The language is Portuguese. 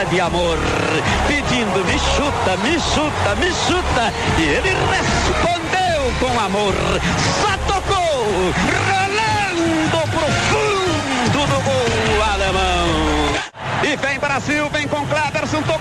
de amor, pedindo me chuta, me chuta, me chuta, e ele respondeu com amor, só tocou, rolando pro fundo do gol alemão. E vem Brasil, vem com Cleberson,